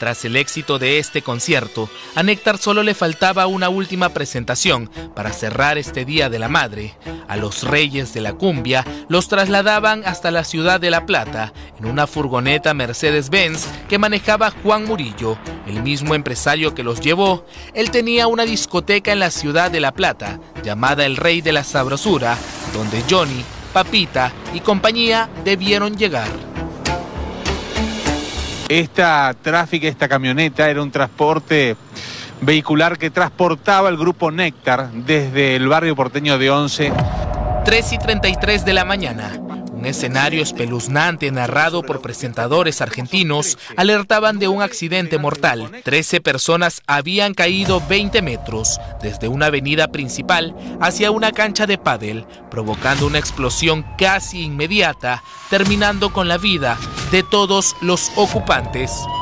Tras el éxito de este concierto, a Néctar solo le faltaba una última presentación para cerrar este Día de la Madre. A los reyes de la cumbia los trasladaban hasta la ciudad de La Plata en una furgoneta Mercedes-Benz que manejaba Juan Murillo, el mismo empresario que los llevó. Él tenía una discoteca en la ciudad de La Plata llamada El Rey de la Sabrosura, donde Johnny, Papita y compañía debieron llegar. Esta camioneta era un transporte vehicular que transportaba el grupo Néctar desde el barrio porteño de Once. 3:33 de la mañana. Un escenario espeluznante narrado por presentadores argentinos alertaban de un accidente mortal. 13 personas habían caído 20 metros desde una avenida principal hacia una cancha de pádel, provocando una explosión casi inmediata, terminando con la vida de todos los ocupantes.